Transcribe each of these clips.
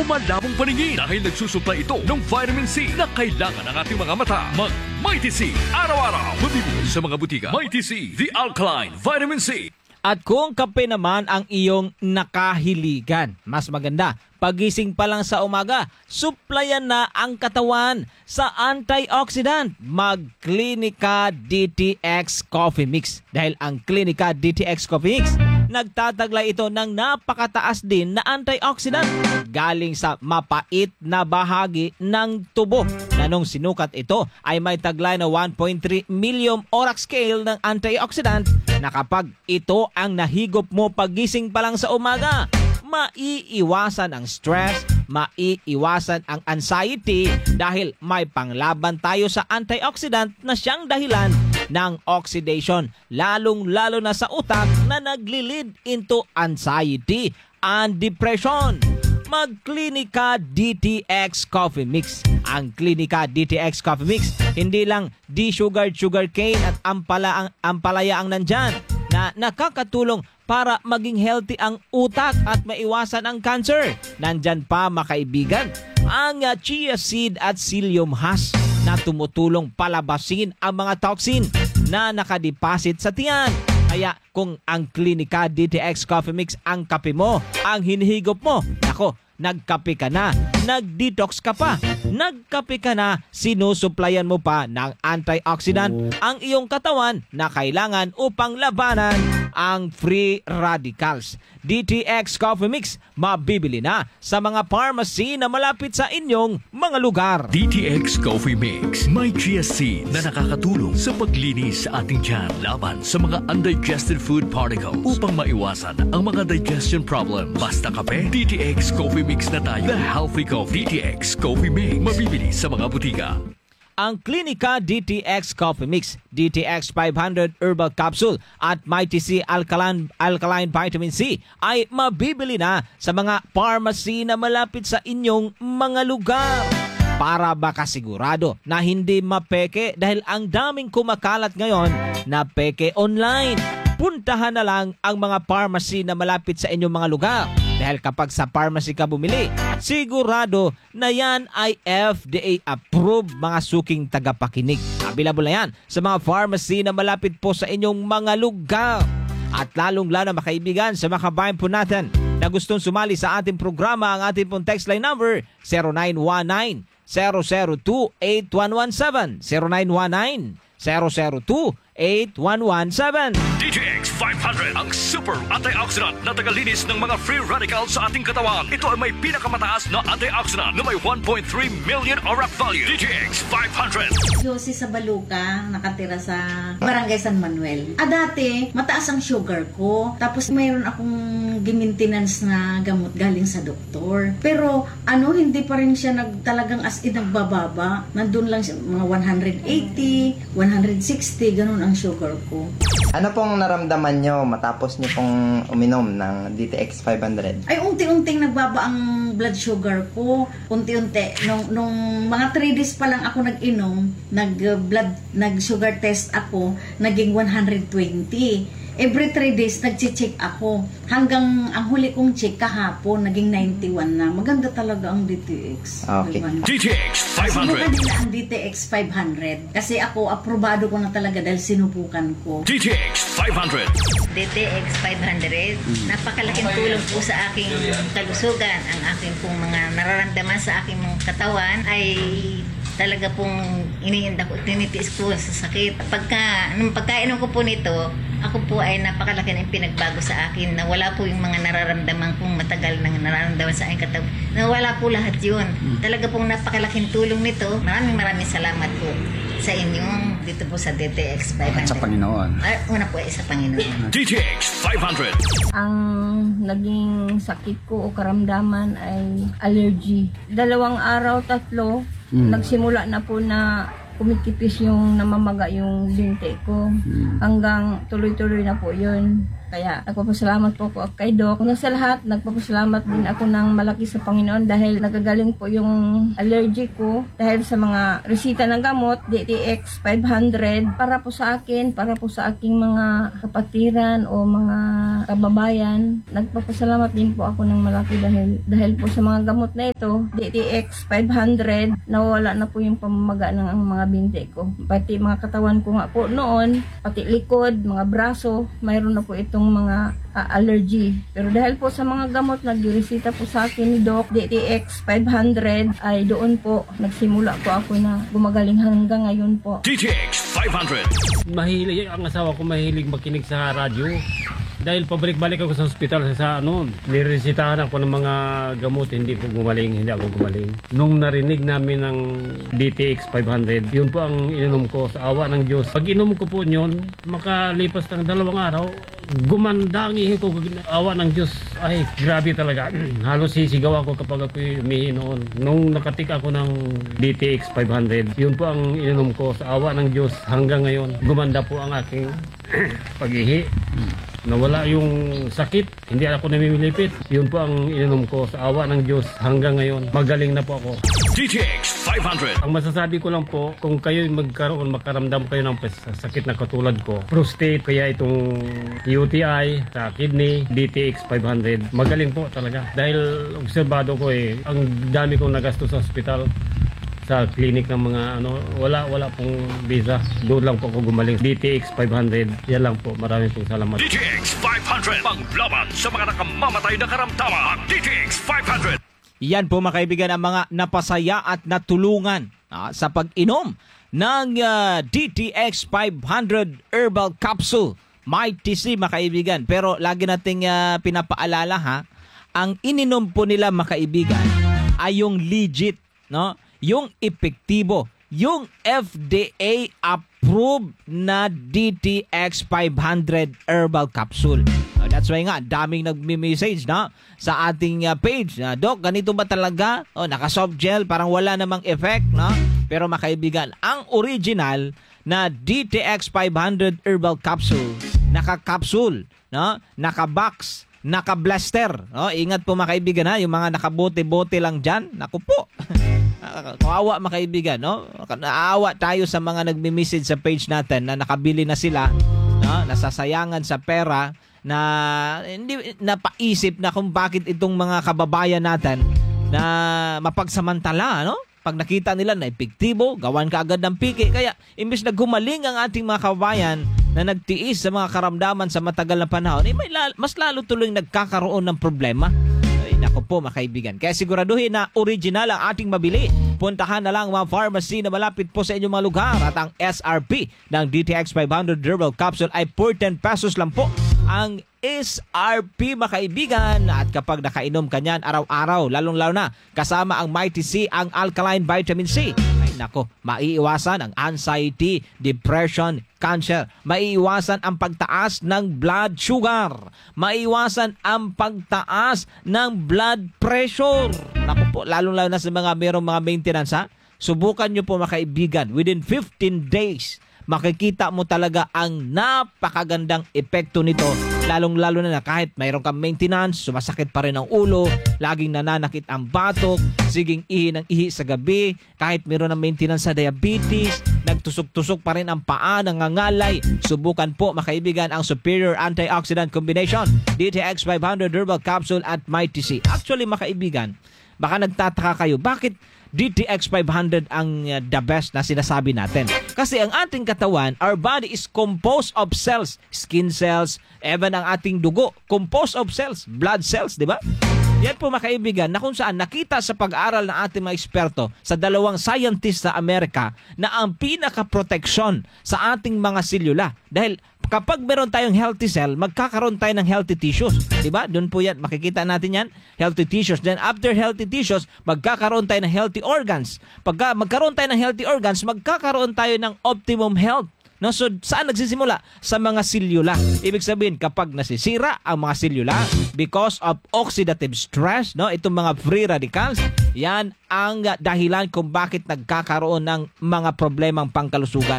o malabong paningin dahil nagsusupply ito ng vitamin C na kailangan ng ating mga mata. Mighty C, araw-araw, mabibili sa mga butika. Mighty C, the alkaline vitamin C. At kung kape naman ang iyong nakahiligan, mas maganda, pagising pa lang sa umaga, supplyan na ang katawan sa antioxidant. Mag-Clinica DTX Coffee Mix. Dahil ang Clinica DTX Coffee Mix, nagtataglay ito ng napakataas din na antioxidant galing sa mapait na bahagi ng tubo. Na nung sinukat ito ay may taglay na 1.3 million ORAC scale ng antioxidant na kapag ito ang nahigop mo pagising pa lang sa umaga, maiiwasan ang stress, maiiwasan ang anxiety dahil may panglaban tayo sa antioxidant na siyang dahilan ng oxidation, lalong-lalo na sa utak na nagli-lead into anxiety and depression. Mag-Clinica DTX Coffee Mix. Ang Clinica DTX Coffee Mix, hindi lang de-sugared sugarcane at ampalaya ang nandyan na nakakatulong para maging healthy ang utak at maiwasan ang cancer. Nandyan pa, makaibigan, ang chia seed at psyllium husk na tumutulong palabasin ang mga toxin na nakadeposit sa tiyan. Kaya kung ang Clinica DTX Coffee Mix ang kape mo, ang hinihigop mo, nako, nagkape ka na, nag-detox ka pa, nagkape ka na, sinusuplayan mo pa ng antioxidant ang iyong katawan na kailangan upang labanan ang free radicals. DTX Coffee Mix, mabibili na sa mga pharmacy na malapit sa inyong mga lugar. DTX Coffee Mix, may chia seed na nakakatulong sa paglinis sa ating tiyan laban sa mga undigested food particles upang maiwasan ang mga digestion problem. Basta kape, DTX Coffee Mix na tayo. The Healthy Coffee DTX Coffee Mix, mabibili sa mga butika. Ang Clinica DTX Coffee Mix, DTX 500 Herbal Capsule at Mighty C Alkaline Vitamin C ay mabibili na sa mga pharmacy na malapit sa inyong mga lugar. Para baka sigurado na hindi mapeke dahil ang daming kumakalat ngayon na peke online. Puntahan na lang ang mga pharmacy na malapit sa inyong mga lugar. Dahil kapag sa pharmacy ka bumili, sigurado na yan ay FDA-approved mga suking tagapakinig. Available na yan sa mga pharmacy na malapit po sa inyong mga lugar. At lalong-lalo na makaibigan sa mga kabayan po natin na gustong sumali sa ating programa, ang ating pong text line number 0919-002-8117 0919-002-8117. DTX 500, ang super antioxidant na tagalinis ng mga free radicals sa ating katawan. Ito ay may pinakamataas na antioxidant na may 1.3 million ORAC value. DTX 500. Josie sa Baluca, nakatira sa Barangay San Manuel. Dati, mataas ang sugar ko. Tapos mayroon akong gi-maintenance na gamot galing sa doktor. Pero hindi pa rin siya talagang as in nagbababa. Nandun lang siya, mga 180, 160, ganun ang sugar ko. Ano pong naramdaman nyo matapos nyo pong uminom ng DTX 500? Ay, unti-unting nagbaba ang blood sugar ko. Unti-unti. Nung mga 3 days pa lang ako nag-inom, nag-sugar test ako, naging 120. Every 3 days, nag-check ako. Hanggang ang huli kong check kahapon, naging 91 na. Maganda talaga ang DTX. Okay. DTX Sinubukan 500. nila ang DTX 500. Kasi ako, aprobado ko na talaga dahil sinubukan ko. DTX 500. DTX 500, napakalaking tulong po sa aking kalusugan. Ang aking pong mga nararamdaman sa aking mga katawan ay talaga pong iniinda ko, tinitiis ko sa sakit. Nung pagkainom ko po nito, ako po ay napakalaki ng pinagbago sa akin na wala po yung mga nararamdaman kong matagal na nararamdaman sa aking katawan. Nawala po lahat yun. Talaga pong napakalaking tulong nito. Maraming salamat po sa inyong dito po sa DTX 500. At sa Panginoon. Una po ay sa Panginoon. DTX 500. Ang naging sakit ko o karamdaman ay allergy. 2 araw, 3, nagsimula na po na kumikipis yung namamaga yung binte ko. Hanggang tuloy-tuloy na po yun. Kaya nagpapasalamat po ako kay Doc. Una sa lahat, nagpapasalamat din ako ng malaki sa Panginoon dahil nagagaling po yung allergy ko dahil sa mga resita ng gamot, DTX 500, para po sa akin, para po sa aking mga kapatiran o mga kababayan. Nagpapasalamat din po ako ng malaki dahil po sa mga gamot na ito, DTX 500, nawala na po yung pamamaga ng mga binti ko. Pati mga katawan ko nga po noon, pati likod, mga braso, mayroon na po itong mga allergy. Pero dahil po sa mga gamot na giresita po sa akin ni Doc, DTX 500, ay doon po nagsimula po ako na gumagaling hanggang ngayon po. DTX 500. Mahilig, ang asawa ko mahilig makinig sa radyo. Dahil pabalik-balik ako sa ospital niresitahan ako ng mga gamot, hindi ako gumaling. Nung narinig namin ng DTX 500, yun po ang ininom ko sa awa ng Diyos. Pag inom ko po yun, makalipas ng 2 araw, gumanda ang ihi ko, awa ng Diyos. Ay, grabe talaga. Halos sisigaw ako kapag ako umihi noon. Nung nakatik ako ng DTX 500, yun po ang ininom ko sa awa ng Diyos. Hanggang ngayon, gumanda po ang aking pag-ihi. Nawala yung sakit, hindi ako namimilipit. Yun po ang ininom ko sa awa ng Diyos. Hanggang ngayon, magaling na po ako. DTX 500. Ang masasabi ko lang po, kung kayo makaramdam kayo ng sakit na katulad ko, prostate, kaya itong UTI, sa kidney, DTX 500, magaling po talaga. Dahil obserbado ko ang dami kong nagastos sa ospital, sa clinic ng mga wala pong visa. Doon lang po ako gumaling. DTX 500, yan lang po. Maraming pong salamat. DTX 500. Panglaban sa mga nakamamatay na karamdaman. DTX 500. Yan po mga kaibigan ang mga napasaya at natulungan sa pag-inom ng DTX 500 Herbal Capsule. Mighty C mga kaibigan. Pero lagi nating pinapaalala ang ininom po nila mga kaibigan ay yung legit, no? Yung epektibo, yung FDA approved na DTX 500 Herbal Capsule. That's why nga, daming nagme-message sa ating page. Doc, ganito ba talaga? Naka-soft gel, parang wala namang effect. No? Pero makaibigan, ang original na DTX 500 Herbal Capsule, naka-capsule, no? Naka-box, naka-blaster. No? Ingat po makaibigan yung mga nakabote-bote lang dyan. Naku po. Kawawa mga kaibigan, no? Naawa tayo sa mga nagme-message sa page natin na nakabili na sila, no? Nasasayangan sa pera na hindi napaisip na kung bakit itong mga kababayan natin na mapagsamantala, no? Pag nakita nila na epektibo, gawan ka agad ng piki. Kaya imbes na gumaling ang ating mga kababayan na nagtiis sa mga karamdaman sa matagal na panahon, mas lalo tuloy nagkakaroon ng problema. Nako po mga kaibigan. Kaya siguraduhin na original ang ating mabili. Puntahan na lang mga pharmacy na malapit po sa inyong mga lugar. At ang SRP ng DTX 500 Herbal Capsule ay 14 pesos lang po ang SRP mga kaibigan. At kapag nakainom ka niyan araw-araw, lalong-lalo na kasama ang Mighty C, ang Alkaline Vitamin C, ay nako, maiiwasan ang anxiety, depression, cancer. Maiiwasan ang pagtaas ng blood sugar. Maiiwasan ang pagtaas ng blood pressure. Naku po, lalong-lalo na sa mga mayroong mga maintenance Subukan nyo po mga kaibigan. Within 15 days, makikita mo talaga ang napakagandang epekto nito. Lalong-lalo na kahit mayroon kang maintenance, sumasakit pa rin ang ulo, laging nananakit ang batok, siging ihi ng ihi sa gabi, kahit mayroon ng maintenance sa diabetes, nagtusok-tusok pa rin ang paa, nangangalay. Subukan po mga kaibigan ang Superior Antioxidant Combination, DTX 500 Herbal Capsule at Mighty C. Actually mga kaibigan, baka nagtataka kayo, bakit DTX 500 ang the best na sinasabi natin? Kasi ang ating katawan, our body is composed of cells, skin cells, even ang ating dugo, composed of cells, blood cells, di ba? Yan po mga kaibigan, na kung saan nakita sa pag-aaral ng ating mga eksperto sa 2 scientist sa Amerika na ang pinaka-proteksyon sa ating mga selula. Dahil kapag meron tayong healthy cell, magkakaroon tayo ng healthy tissues. Diba? Doon po yan. Makikita natin yan. Healthy tissues. Then after healthy tissues, magkakaroon tayo ng healthy organs. Pagka magkaroon tayo ng healthy organs, magkakaroon tayo ng optimum health. No? So, saan nagsisimula? Sa mga selula. Ibig sabihin, kapag nasisira ang mga selula because of oxidative stress, no? Itong mga free radicals, yan ang dahilan kung bakit nagkakaroon ng mga problemang pangkalusugan.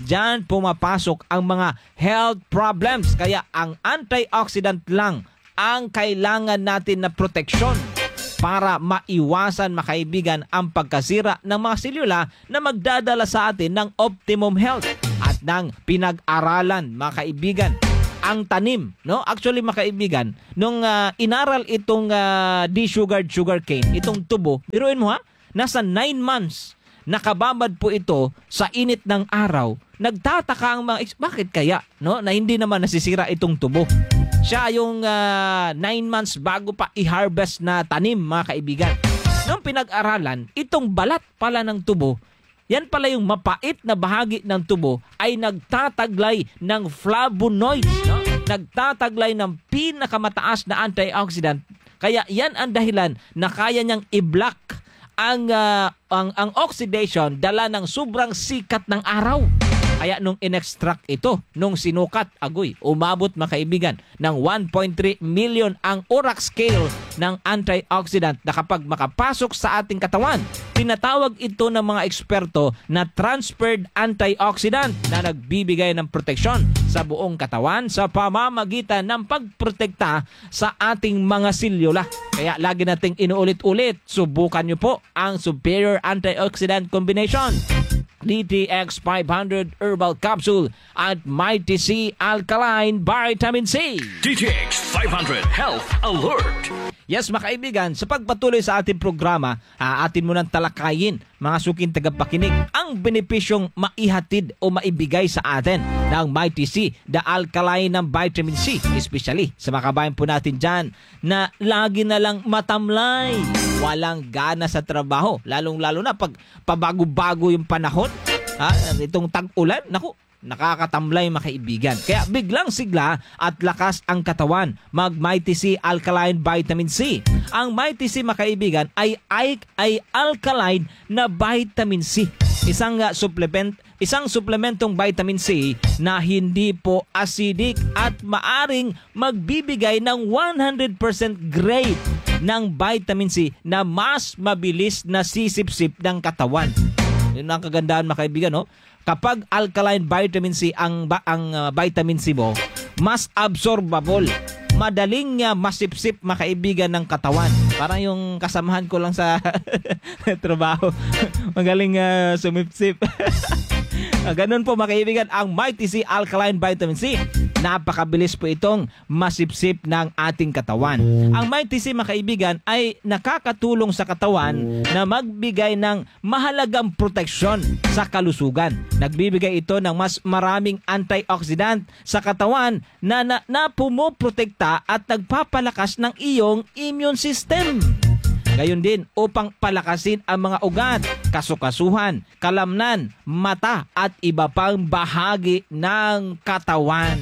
Diyan pumapasok ang mga health problems. Kaya ang antioxidant lang ang kailangan natin na proteksyon para maiwasan, mga kaibigan, ang pagkasira ng mga selula na magdadala sa atin ng optimum health at ng pinag-aralan, mga kaibigan. Ang tanim, no? Actually, mga kaibigan, nung inaral itong desugared sugarcane, itong tubo, biruin mo ha, nasa 9 months nakababad po ito sa init ng araw. Nagtataka ang mga bakit kaya, no? Na hindi naman nasisira itong tubo. Siya yung 9 months bago pa i-harvest na tanim, mga kaibigan. Nung pinag-aralan, itong balat pala ng tubo, yan pala yung mapait na bahagi ng tubo ay nagtataglay ng flavonoids, no? Nagtataglay ng pinakamataas na antioxidant. Kaya yan ang dahilan na kaya niyang i-block ang oxidation dala ng sobrang sikat ng araw. Kaya nung in-extract ito, nung sinukat, agoy, umabot, mga kaibigan, ng 1.3 million ang ORAC scale ng antioxidant na kapag makapasok sa ating katawan, tinatawag ito ng mga eksperto na transferred antioxidant na nagbibigay ng proteksyon sa buong katawan sa pamamagitan ng pagprotekta sa ating mga selula. Kaya lagi nating inuulit-ulit, subukan nyo po ang Superior Antioxidant Combination, DTX 500 Herbal Capsule at Mighty C Alkaline Vitamin C. DTX 500 Health Alert. Yes, mga kaibigan, sa pagpatuloy sa ating programa, atin mo nang talakayin, mga suking tagapakinig, ang benepisyong maihatid o maibigay sa atin ng Mighty C, the alkaline ng vitamin C, especially sa mga kabayan po natin dyan na lagi na lang matamlay, walang gana sa trabaho, lalong-lalo na pag pabago-bago yung panahon, itong tag-ulan, naku, nakakatamlay, mga kaibigan. Kaya biglang sigla at lakas ang katawan. Mag Mighty C Alkaline Vitamin C. Ang Mighty C, mga kaibigan, ay alkaline na vitamin C. Isang suplementong vitamin C na hindi po acidic at maaring magbibigay ng 100% grade ng vitamin C na mas mabilis na sisip-sip ng katawan. Yun ang kagandahan, mga kaibigan, no? Kapag alkaline vitamin C ang vitamin C mo, mas absorbable, madaling masipsip, mga kaibigan, ng katawan. Parang yung kasamahan ko lang sa trabaho, magaling sumipsip. Ganun po, mga kaibigan, ang Mighty C Alkaline Vitamin C. Napakabilis po itong masipsip ng ating katawan. Ang Mighty C, mga kaibigan, ay nakakatulong sa katawan na magbigay ng mahalagang proteksyon sa kalusugan. Nagbibigay ito ng mas maraming antioxidant sa katawan na pumoprotekta at nagpapalakas ng iyong immune system. Gayon din upang palakasin ang mga ugat, kasukasuhan, kalamnan, mata at iba pang bahagi ng katawan.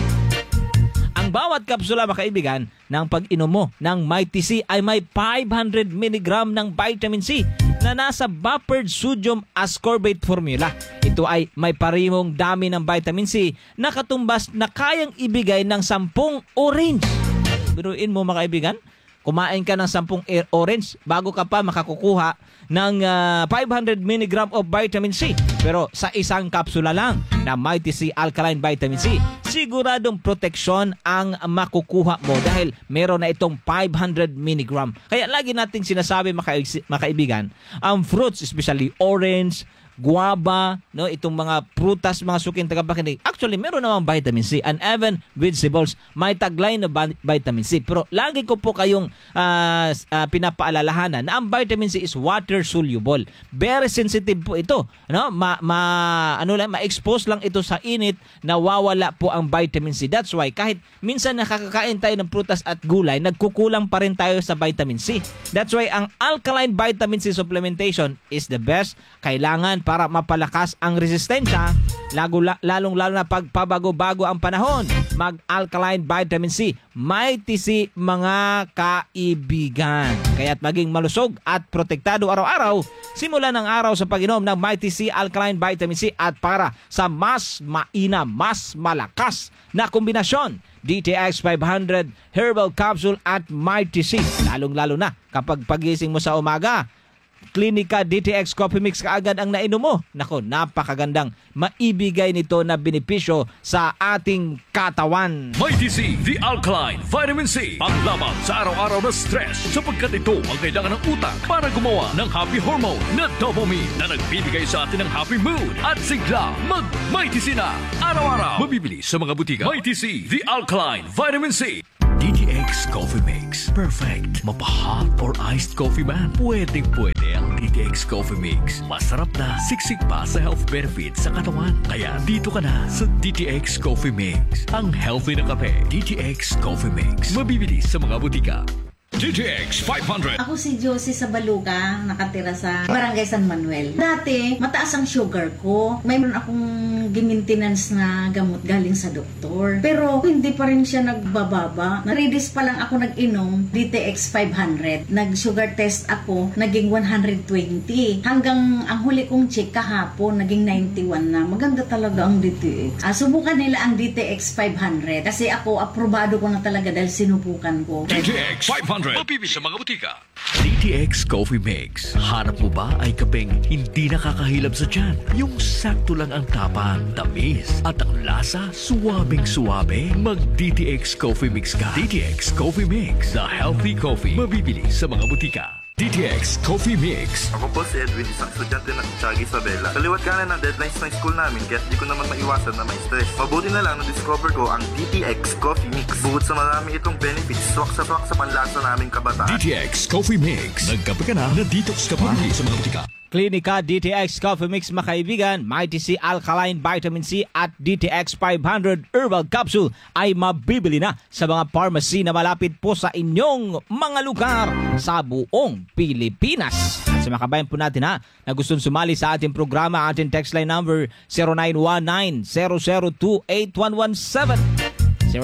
Ang bawat kapsula, mga kaibigan, ng pag-inom mo ng Mighty C ay may 500 mg ng vitamin C na nasa buffered sodium ascorbate formula. Ito ay may parimong dami ng vitamin C na katumbas na kayang ibigay ng 10 orange. Biruin mo, mga kaibigan, kumain ka ng 10 orange bago ka pa makakukuha ng 500 mg of vitamin C. Pero sa isang kapsula lang na Mighty C Alkaline Vitamin C, siguradong proteksyon ang makukuha mo dahil meron na itong 500 mg. Kaya lagi nating sinasabi, mga kaibigan, ang fruits, especially orange, guava, no, itong mga prutas, mga suking tagapakinig, actually meron namang vitamin C, and even vegetables may taglay na vitamin C. Pero lagi ko po kayong pinapaalalahanan na ang vitamin C is water soluble. Very sensitive po ito, no? Ma-expose lang ito sa init, nawawala po ang vitamin C. That's why kahit minsan nakakakain tayo ng prutas at gulay, nagkukulang pa rin tayo sa vitamin C. That's why ang alkaline vitamin C supplementation is the best. Kailangan para mapalakas ang resistensya, lalong-lalo na pag pabago-bago ang panahon. Mag-alkaline vitamin C, Mighty C, mga kaibigan. Kaya't maging malusog at protektado araw-araw, simula ng araw sa pag-inom ng Mighty C Alkaline Vitamin C at para sa mas mainam, mas malakas na kombinasyon, DTX 500 Herbal Capsule at Mighty C. Lalong-lalo na kapag pagising mo sa umaga, Clinica DTX Coffee Mix kaagad ang nainom mo. Nako, napakagandang maibigay nito na benepisyo sa ating katawan. Mighty C, the Alkaline Vitamin C. Panglaban sa araw-araw na stress sapagkat ito ang kailangan ng utak para gumawa ng happy hormone na dopamine na nagbibigay sa atin ng happy mood at sigla mag-Mighty C na araw-araw. Mabibili sa mga butika. Mighty C, the Alkaline Vitamin C. DTX Coffee Mix. Perfect. Mapa-hot or iced coffee man. Pwedeng-pwede ang DTX Coffee Mix. Masarap na, siksik pa sa health benefits sa katawan. Kaya dito ka na sa DTX Coffee Mix. Ang healthy na kape. DTX Coffee Mix. Mabibili sa mga butika. DTX 500. Ako si Josie Sabaluga, nakatira sa Barangay San Manuel. Dati, mataas ang sugar ko. Mayroon akong gi-maintenance na gamot galing sa doktor. Pero hindi pa rin siya nagbababa. Na-release pa lang ako nag-inom, DTX 500. Nag-sugar test ako, naging 120. Hanggang ang huli kong check kahapon, naging 91 na. Maganda talaga ang DTX. Subukan nila ang DTX 500. Kasi ako, aprobado ko na talaga dahil sinubukan ko. DTX 500. Mabibili sa mga butika. DTX Coffee Mix. Hanap mo ba ay kapeng hindi nakakahilab sa tiyan? Yung sakto lang ang tapang, tamis, at ang lasa, suwabing-suwabe? Mag-DTX Coffee Mix ka. DTX Coffee Mix. The healthy coffee. Mabibili sa mga butika. DTX Coffee Mix. Ako po si Edwin, isang estudyante ng Tiago Isabela. Kaliwat kanan ng deadlines ng school namin, kaya di ko naman maiwasan na may stress. Mabuti na lang na-discover ko ang DTX Coffee Mix. Bukod sa marami itong benefits, swak sa panlasa naming kabataan. DTX Coffee Mix. Nagkape ka na, na-detox ka pa sa mga butika. Clinica DTX Coffee Mix, makaibigan, Mighty C Alkaline Vitamin C at DTX 500 Herbal Capsule ay mabibili na sa mga pharmacy na malapit po sa inyong mga lugar sa buong Pilipinas. At sa makabayan po natin na gustong sumali sa ating programa, ating text line number 0919-002-8117.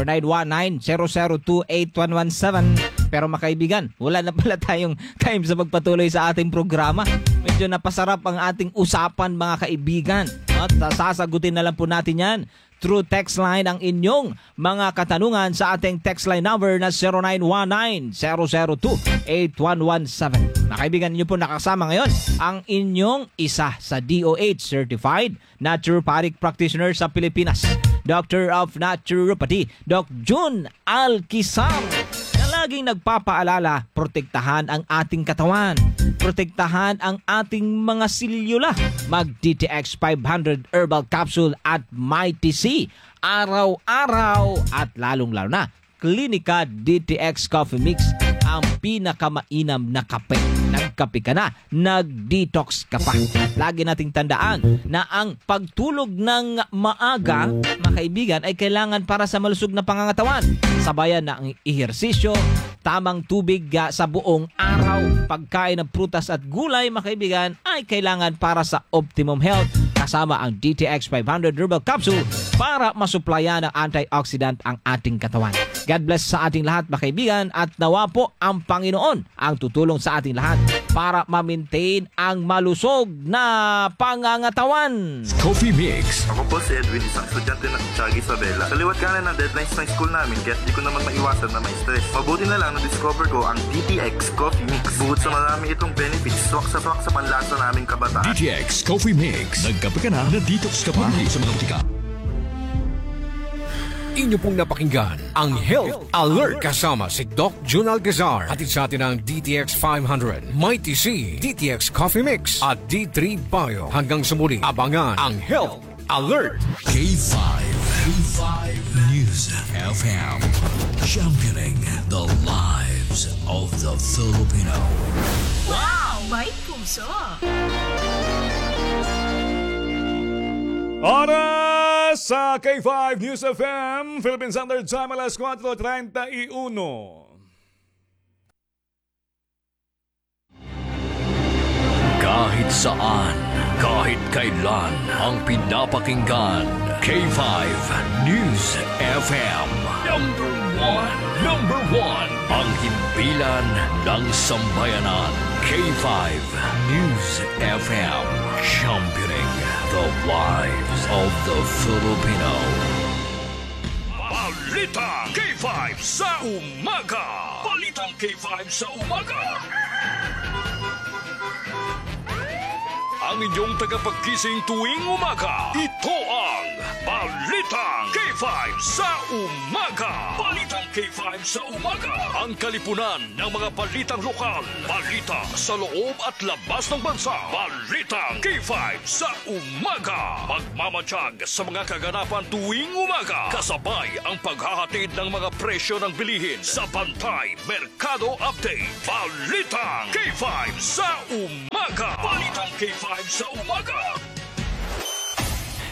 0919-002-8117. Pero makaibigan, wala na pala tayong time sa magpatuloy sa ating programa. Medyo napasarap ang ating usapan, mga kaibigan. At sasagutin na lang po natin yan through text line ang inyong mga katanungan sa ating text line number na 0919-002-8117. Makaibigan, ninyo po nakasama ngayon ang inyong isa sa DOH Certified Naturopathic Practitioner sa Pilipinas, Doctor of Naturopathy, Doc Jun Alquizar, na laging nagpapaalala, protektahan ang ating katawan, protektahan ang ating mga silyola. Mag-DTX 500 Herbal Capsule at Mighty C araw-araw, at lalong-lalo na Clinica DTX Coffee Mix, ang pinakamainam na kape. Nagkape ka na, nag-detox ka pa. Lagi nating tandaan na ang pagtulog ng maaga, mga kaibigan, ay kailangan para sa malusog na pangangatawan. Sabayan na ang ehersisyo, tamang tubig sa buong araw, pagkain ng prutas at gulay, mga kaibigan, ay kailangan para sa optimum health. Kasama ang DTX 500 Herbal Capsule para masuplayan ng antioxidant ang ating katawan. God bless sa ating lahat, mga kaibigan, at nawa po ang Panginoon ang tutulong sa ating lahat para ma-maintain ang malusog na pangangatawan. Coffee Mix. Ako po si Edwin, isang estudyante ng Tiago Isabela. Kaliwat kanan ng deadlines ng school namin, kaya di ko naman maiwasan na may stress. Mabuti na lang na-discover ko ang DTX Coffee Mix. Bukod sa marami itong benefits, swak sa panlasa naming kabataan. DTX Coffee Mix. Nagkape ka na, na-detox ka pa sa mga butika. Inyo pong napakinggan ang Health Alert kasama si Doc Jun Alquizar. Hatid sa atin ang DTX 500, Mighty C, DTX Coffee Mix at D3 Bio. Hanggang sa muli, abangan ang Health Alert. K5 News FM, championing the lives of the Filipino. Wow! May puso! Oras sa K5 News FM, Philippine Standard Time, alas 4:31. Kahit saan, kahit kailan, ang pinapakinggan, K5 News FM. Number one, ang himpilan ng sambayanan. K5 News FM, championing the lives of the Filipino. Balita K5 sa umaga. Balitang K5 sa umaga. ang inyong tagapagkising tuwing umaga. Ito ang Balitang K5 sa Umaga. Balitang K5 sa Umaga. Ang kalipunan ng mga balitang lokal, balita sa loob at labas ng bansa. Balitang K5 sa Umaga. Magmamatsyag sa mga kaganapan tuwing umaga. Kasabay ang paghahatid ng mga presyo ng bilihin sa Bantay Merkado Update. Balitang K5 sa Umaga. Balitang K5 sa Umaga.